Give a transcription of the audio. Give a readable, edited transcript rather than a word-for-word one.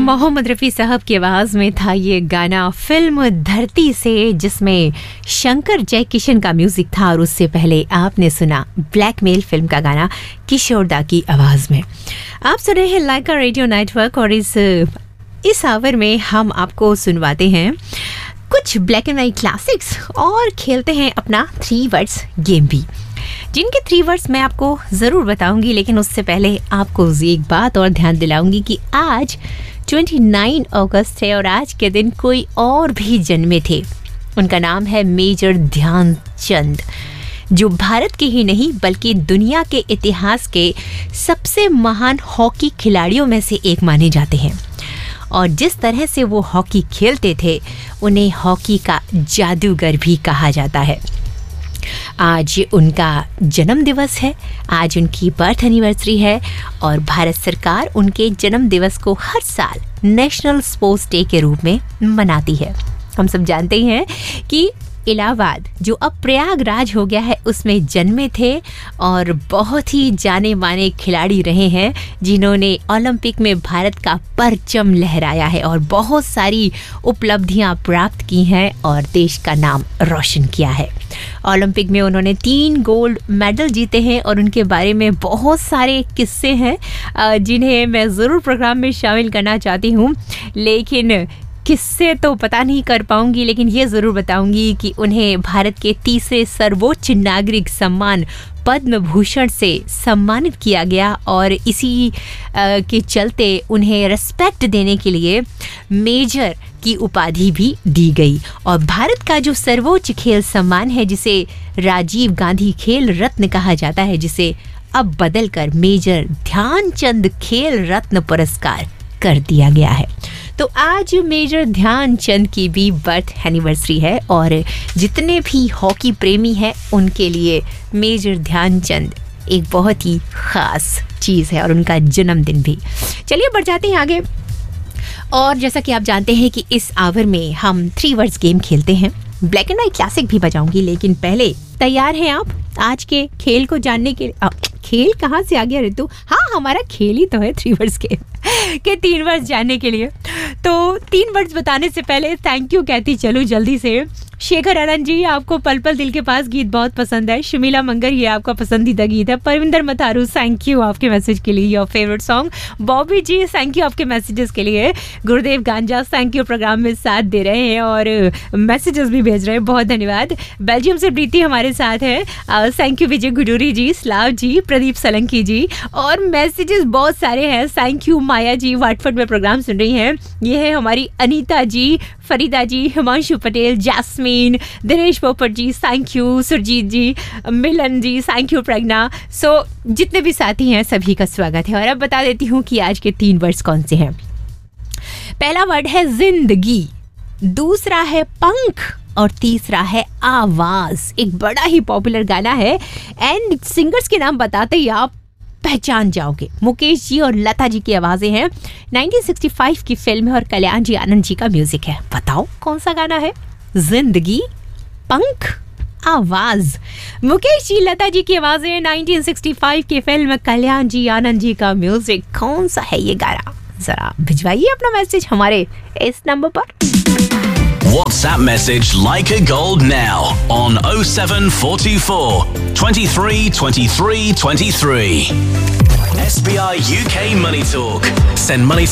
मोहम्मद रफ़ी साहब की आवाज़ में था ये गाना फिल्म धरती से, जिसमें शंकर जयकिशन का म्यूजिक था। और उससे पहले आपने सुना ब्लैकमेल फिल्म का गाना किशोर दा की आवाज़ में। आप सुन रहे हैं लाइका रेडियो नेटवर्क और इस आवर में हम आपको सुनवाते हैं कुछ ब्लैक एंड वाइट क्लासिक्स और खेलते हैं अपना 3 वर्ड्स गेम भी, जिनके 3 वर्ड्स मैं आपको ज़रूर बताऊंगी। लेकिन उससे पहले आपको एक बात और ध्यान दिलाऊंगी कि आज 29 अगस्त है और आज के दिन कोई और भी जन्मे थे। उनका नाम है मेजर ध्यानचंद, जो भारत के ही नहीं बल्कि दुनिया के इतिहास के सबसे महान हॉकी खिलाड़ियों में से एक माने जाते हैं। और जिस तरह से वो हॉकी खेलते थे उन्हें हॉकी का जादूगर भी कहा जाता है। आज उनका जन्म दिवस है, आज उनकी बर्थ एनिवर्सरी है और भारत सरकार उनके जन्म दिवस को हर साल नेशनल स्पोर्ट्स डे के रूप में मनाती है। हम सब जानते ही हैं कि इलाहाबाद, जो अब प्रयागराज हो गया है, उसमें जन्मे थे और बहुत ही जाने माने खिलाड़ी रहे हैं, जिन्होंने ओलंपिक में भारत का परचम लहराया है और बहुत सारी उपलब्धियां प्राप्त की हैं और देश का नाम रोशन किया है। ओलंपिक में उन्होंने 3 गोल्ड मेडल जीते हैं और उनके बारे में बहुत सारे किस्से हैं जिन्हें मैं ज़रूर प्रोग्राम में शामिल करना चाहती हूँ, लेकिन किससे तो पता नहीं कर पाऊंगी। लेकिन ये ज़रूर बताऊंगी कि उन्हें भारत के 3रे सर्वोच्च नागरिक सम्मान पद्म भूषण से सम्मानित किया गया और इसी के चलते उन्हें रिस्पेक्ट देने के लिए मेजर की उपाधि भी दी गई। और भारत का जो सर्वोच्च खेल सम्मान है, जिसे राजीव गांधी खेल रत्न कहा जाता है, जिसे अब बदलकर मेजर ध्यानचंद खेल रत्न पुरस्कार कर दिया गया है। तो आज मेजर ध्यानचंद की भी बर्थ एनिवर्सरी है और जितने भी हॉकी प्रेमी हैं उनके लिए मेजर ध्यानचंद एक बहुत ही ख़ास चीज़ है और उनका जन्मदिन भी। चलिए बढ़ जाते हैं आगे। और जैसा कि आप जानते हैं कि इस आवर में हम 3 वर्ड्स गेम खेलते हैं, ब्लैक एंड वाइट क्लासिक भी बजाऊंगी। लेकिन पहले तैयार हैं आप आज के खेल को जानने के लिए? खेल कहाँ से आ गया ऋतु? हाँ, हमारा खेल ही तो है 3 वर्ड्स गेम के 3 वर्ड्स जानने के लिए। तो 3 वर्ड्स बताने से पहले थैंक यू कहती चलो जल्दी से। शेखर आनंद जी, आपको पल पल दिल के पास गीत बहुत पसंद है। शमीला मंगर, ये आपका पसंदीदा गीत है। परविंदर मथारू, थैंक यू आपके मैसेज के लिए, your favourite song. Bobby ji, thank you आपके मैसेजेस के लिए। गुरुदेव गांजा, थैंक यू, प्रोग्राम में साथ दे रहे हैं और मैसेजेस भी भेज रहे हैं, बहुत धन्यवाद। बेल्जियम से प्रीति हमारे साथ है, thank you. Vijay गुडूरी ji, Slav जी, प्रदीप सोलंकी जी, और मैसेजेस बहुत सारे हैं, thank you. Maya ji Watford में प्रोग्राम सुन रही हैं। ये है हमारी अनीता जी, फरीदा जी, हिमांशु पटेल, जैस्मीन, दिनेश पोपट जी, thank you. Surjit ji, Milan ji, thank you. प्रज्ञा, सो जितने भी साथी हैं सभी का स्वागत है। और अब बता देती हूँ कि आज के 3 वर्ड्स कौन से हैं। पहला वर्ड है जिंदगी, दूसरा है पंख और तीसरा है आवाज। एक बड़ा ही पॉपुलर गाना है एंड सिंगर्स के नाम बताते ही आप पहचान जाओगे। मुकेश जी और लता जी की आवाजें हैं। 1965 की फिल्म है और कल्याण जी आनंद जी का म्यूजिक है। बताओ कौन सा गाना है? जिंदगी, पंख, आवाज। मुकेश जी, लता जी की आवाजें, 1965 की फिल्म, कल्याण जी आनंद जी का म्यूजिक। कौन सा है ये गाना? जरा भिजवाइए अपना मैसेज हमारे इस नंबर पर। WhatsApp message Like a Gold now on 07424 23 23 23. SBI UK Money Talk. Send money